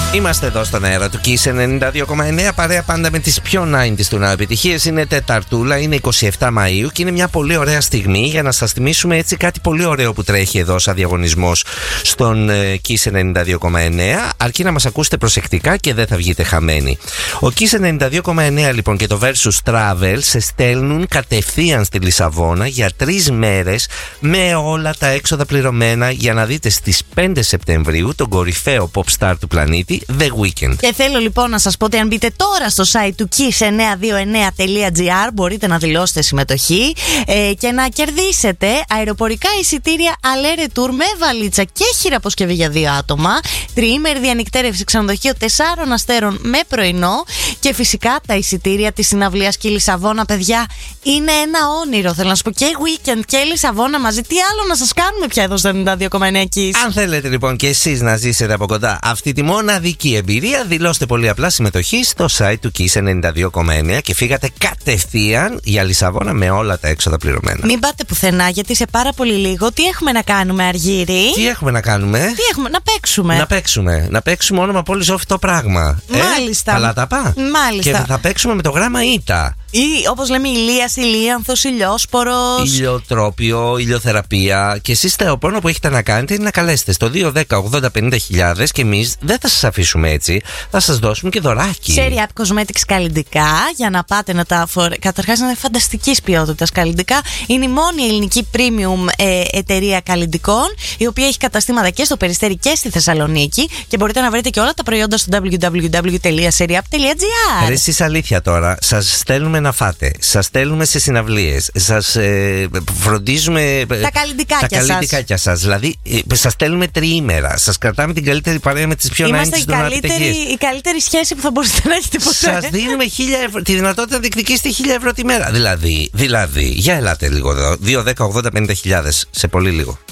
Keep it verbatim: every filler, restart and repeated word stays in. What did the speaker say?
Είμαστε εδώ στον αέρα του Kiss ενενήντα δύο κόμμα εννέα, παρέα πάντα με τις πιο ενενήντα του Now επιτυχίες. Είναι Τεταρτούλα, είναι εικοστή εβδόμη Μαΐου και είναι μια πολύ ωραία στιγμή για να σας θυμίσουμε έτσι κάτι πολύ ωραίο που τρέχει εδώ σαν διαγωνισμός στον Kiss ενενήντα δύο κόμμα εννέα. Αρκεί να μας ακούσετε προσεκτικά και δεν θα βγείτε χαμένοι. Ο Kiss ενενήντα δύο κόμμα εννέα λοιπόν και το Versus Travel σε στέλνουν κατευθείαν στη Λισαβόνα για τρεις μέρες με όλα τα έξοδα πληρωμένα για να δείτε στις πέντε Σεπτεμβρίου τον κορυφαίο pop star του πλανήτη, The Weeknd. Και θέλω λοιπόν να σας πω ότι αν μπείτε τώρα στο site του kiss εννιακόσια είκοσι εννέα τελεία τζι άρ μπορείτε να δηλώσετε συμμετοχή ε, και να κερδίσετε αεροπορικά εισιτήρια Aller Tour με βαλίτσα και χειραποσκευή για δύο άτομα, τριήμερη διανυκτέρευση ξενοδοχείο τεσσάρων αστέρων με πρωινό και φυσικά τα εισιτήρια της συναυλίας και η Λισαβόνα, παιδιά, είναι ένα όνειρο. Θέλω να σου πω, και Weekend και Λισαβόνα μαζί. Τι άλλο να σας κάνουμε πια εδώ στο ενενήντα δύο κόμμα εννέα Kiss. Αν θέλετε λοιπόν και εσείς να ζήσετε από κοντά αυτή τη μοναδική εμπειρία, δηλώστε πολύ απλά συμμετοχή στο site του Kiss ενενήντα δύο κόμμα εννέα και φύγατε κατευθείαν για Λισαβόνα με όλα τα έξοδα πληρωμένα. Μην πάτε πουθενά, γιατί σε πάρα πολύ λίγο τι έχουμε να κάνουμε, Αργύρι? Τι έχουμε να κάνουμε? Τι έχουμε, να παίξουμε. Να παίξουμε. Να παίξουμε όνομα πόλης αυτό το πράγμα. Μάλιστα. Ε, καλά τα πά. Μάλιστα. Και θα παίξουμε με το γράμμα Ήτα. Ή όπως λέμε ηλίας, ηλίανθος, ηλιόσπορος. Ηλιοτρόπιο, ηλιοθεραπεία. Και εσείς το μόνο που έχετε να κάνετε είναι να καλέσετε στο δύο ένα μηδέν ογδόντα πενήντα χιλιάδες και εμείς δεν θα σας αφήσουμε έτσι. Θα σας δώσουμε και δωράκι. Cherry Up Cosmetics καλλυντικά για να πάτε να τα φορέσετε. Καταρχάς είναι φανταστικής ποιότητας καλλυντικά. Είναι η μόνη ελληνική premium ε, εταιρεία καλλυντικών, η οποία έχει καταστήματα και στο Περιστέρι και στη Θεσσαλονίκη και μπορείτε να βρείτε και όλα τα προϊόντα στο double-u double-u double-u τελεία cherry up τελεία τζι άρ. Ρε εσείς αλήθεια τώρα, σας στέλνουμε να φάτε, σας στέλνουμε σε συναυλίες, σας ε, φροντίζουμε τα καλλυντικάκια τα καλλυντικάκια σας. Δηλαδή, ε, σας στέλνουμε τριήμερα, σας κρατάμε την καλύτερη παρέα με τις πιο νάιντις του επιτυχίες. Η καλύτερη σχέση που θα μπορούσατε να έχετε ποτέ. Σας δίνουμε χίλια ευρώ, τη δυνατότητα να διεκδικήσετε χίλια ευρώ τη μέρα. Δηλαδή, δηλαδή, για ελάτε λίγο εδώ. δύο ένα μηδέν ογδόντα πενήντα χιλιάδες σε πολύ λίγο.